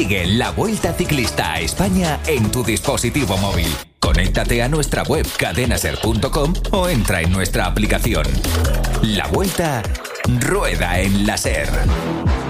Sigue la Vuelta Ciclista a España en tu dispositivo móvil. Conéctate a nuestra web cadenaser.com o entra en nuestra aplicación. La Vuelta rueda en la SER.